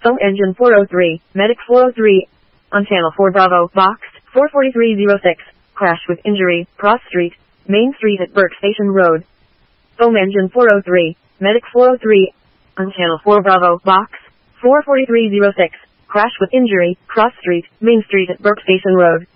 Foam engine 403, medic 403. On channel 4 Bravo, box 44306. Crash with injury, Cross Street, Main Street at Burke Station Road. Foam engine 403, medic 403. On channel 4 Bravo, box 44306. Crash with injury, Cross Street, Main Street at Burke Station Road.